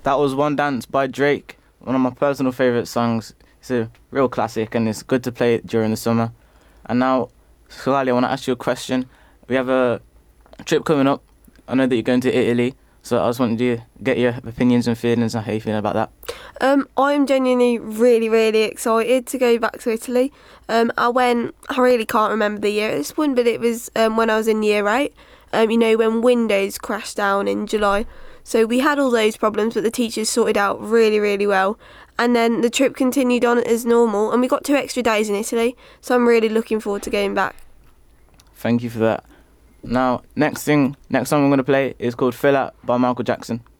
That was One Dance by Drake, one of my personal favourite songs. It's a real classic and it's good to play it during the summer. And now, Sally, I want to ask you a question. We have a trip coming up. I know that you're going to Italy, so I just wanted to get your opinions and feelings and how you feel about that. I'm genuinely really, really excited to go back to Italy. I really can't remember the year at this point, but it was when I was in year 8, when Windows crashed down in July. So we had all those problems, but the teachers sorted out really, really well. And then the trip continued on as normal, and we got 2 extra days in Italy, so I'm really looking forward to going back. Thank you for that. Now, next song I'm going to play is called Fill Out by Michael Jackson.